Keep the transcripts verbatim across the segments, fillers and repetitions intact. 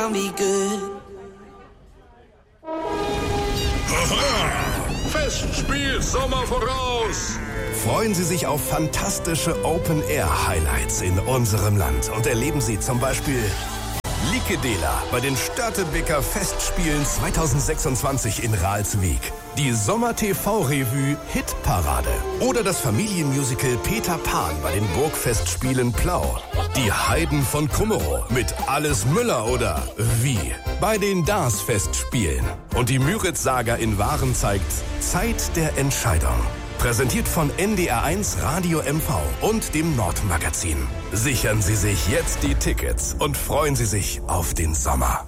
Festspiel Sommer voraus! Freuen Sie sich auf fantastische Open-Air-Highlights in unserem Land und erleben Sie zum Beispiel Likedela bei den Störtebeker Festspielen zweitausendsechsundzwanzig in Ralswiek, die Sommer-T V-Revue Hitparade oder das Familienmusical Peter Pan bei den Burgfestspielen Plau, die Heiden von Kummerow mit Alles Müller oder Wie bei den Dars-Festspielen und die Müritz-Saga in Waren zeigt Zeit der Entscheidung. Präsentiert von N D R eins Radio M V und dem Nordmagazin. Sichern Sie sich jetzt die Tickets und freuen Sie sich auf den Sommer.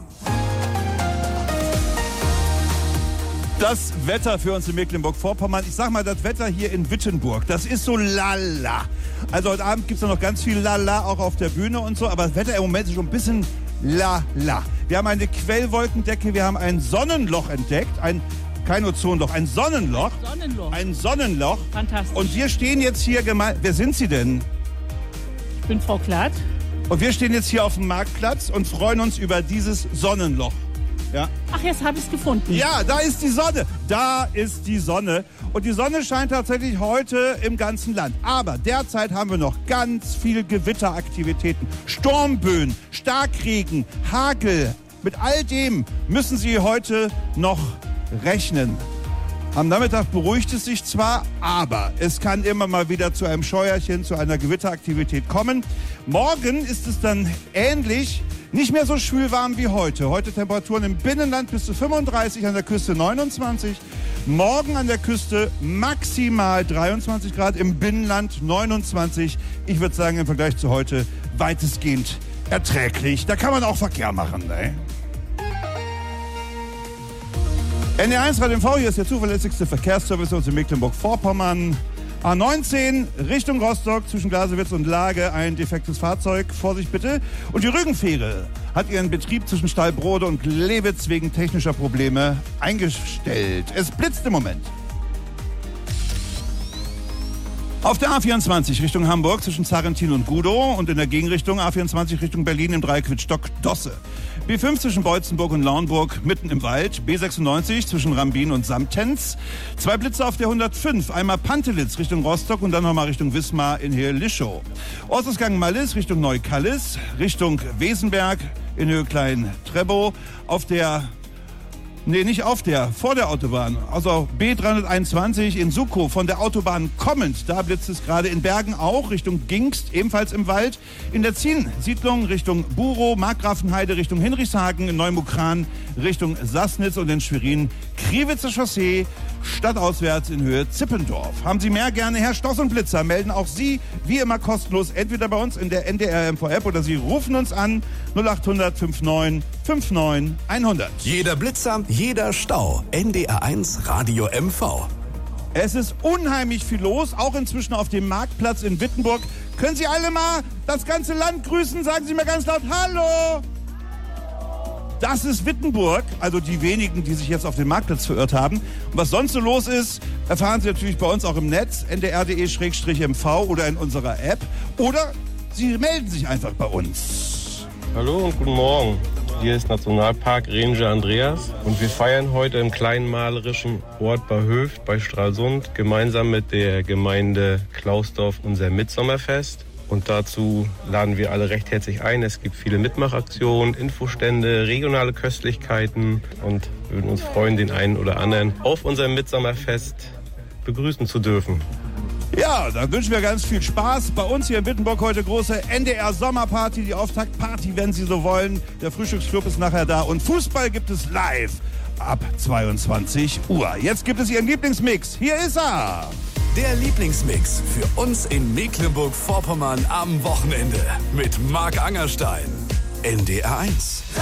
Das Wetter für uns in Mecklenburg-Vorpommern. Ich sag mal, das Wetter hier in Wittenburg, das ist so lala. Also heute Abend gibt es noch ganz viel lala, auch auf der Bühne und so. Aber das Wetter im Moment ist schon ein bisschen lala. Wir haben eine Quellwolkendecke, wir haben ein Sonnenloch entdeckt, ein Kein Ozonloch, ein Sonnenloch. Sonnenloch. Ein Sonnenloch. Fantastisch. Und wir stehen jetzt hier gemein. Wer sind Sie denn? Ich bin Frau Klatt. Und wir stehen jetzt hier auf dem Marktplatz und freuen uns über dieses Sonnenloch. Ja. Ach, jetzt habe ich es gefunden. Ja, da ist die Sonne. Da ist die Sonne. Und die Sonne scheint tatsächlich heute im ganzen Land. Aber derzeit haben wir noch ganz viel Gewitteraktivitäten. Sturmböen, Starkregen, Hagel. Mit all dem müssen Sie heute noch rechnen. Am Nachmittag beruhigt es sich zwar, aber es kann immer mal wieder zu einem Scheuerchen, zu einer Gewitteraktivität kommen. Morgen ist es dann ähnlich, nicht mehr so schwül warm wie heute. Heute Temperaturen im Binnenland bis zu fünfunddreißig, an der Küste neunundzwanzig. Morgen an der Küste maximal dreiundzwanzig Grad, im Binnenland neunundzwanzig. Ich würde sagen, im Vergleich zu heute weitestgehend erträglich. Da kann man auch Verkehr machen, ne? N D R eins Radio M V, hier ist der zuverlässigste Verkehrsservice aus Mecklenburg-Vorpommern. A neunzehn Richtung Rostock zwischen Glasewitz und Lage ein defektes Fahrzeug. Vorsicht bitte. Und die Rügenfähre hat ihren Betrieb zwischen Stallbrode und Glewitz wegen technischer Probleme eingestellt. Es blitzt im Moment. Auf der A vierundzwanzig Richtung Hamburg zwischen Zarrentin und Gudow und in der Gegenrichtung A vierundzwanzig Richtung Berlin im Dreieck Wittstock-Dosse. B fünf zwischen Beutzenburg und Lauenburg mitten im Wald. B sechsundneunzig zwischen Rambin und Samtenz. Zwei Blitze auf der hundertfünf. Einmal Pantelitz Richtung Rostock und dann nochmal Richtung Wismar in Höhe Lischow. Ortsgang Mallis Richtung Neukallis. Richtung Wesenberg in Höhe Klein-Trebow. Auf der Nee, nicht auf der, vor der Autobahn. Also B dreihunderteinundzwanzig in Sukow von der Autobahn kommend. Da blitzt es gerade in Bergen auch, Richtung Gingst, ebenfalls im Wald. In der Ziensiedlung Richtung Burow, Markgrafenheide Richtung Hinrichshagen, in Neumukran Richtung Sassnitz und in Schwerin Kriwitzer Chaussee, stadtauswärts in Höhe Zippendorf. Haben Sie mehr, gerne Herr Stoss und Blitzer. Melden auch Sie wie immer kostenlos entweder bei uns in der N D R M V-App oder Sie rufen uns an null acht hundert neunundfünfzig neunundfünfzig hundert. Jeder Blitzer, jeder Stau. N D R eins Radio M V. Es ist unheimlich viel los, auch inzwischen auf dem Marktplatz in Wittenburg. Können Sie alle mal das ganze Land grüßen? Sagen Sie mir ganz laut Hallo! Das ist Wittenburg, also die wenigen, die sich jetzt auf den Marktplatz verirrt haben. Und was sonst so los ist, erfahren Sie natürlich bei uns auch im Netz, n d r punkt d e schrägstrich m v oder in unserer App. Oder Sie melden sich einfach bei uns. Hallo und guten Morgen. Hier ist Nationalpark Ranger Andreas und wir feiern heute im kleinen malerischen Ort Barhöft bei Stralsund gemeinsam mit der Gemeinde Klausdorf unser Mitsommerfest. Und dazu laden wir alle recht herzlich ein. Es gibt viele Mitmachaktionen, Infostände, regionale Köstlichkeiten und würden uns freuen, den einen oder anderen auf unserem Mitsommerfest begrüßen zu dürfen. Ja, dann wünschen wir ganz viel Spaß. Bei uns hier in Wittenburg heute große N D R-Sommerparty, die Auftaktparty, wenn Sie so wollen. Der Frühstücksclub ist nachher da und Fußball gibt es live ab zweiundzwanzig Uhr. Jetzt gibt es Ihren Lieblingsmix. Hier ist er. Der Lieblingsmix für uns in Mecklenburg-Vorpommern am Wochenende mit Marc Angerstein. N D R eins.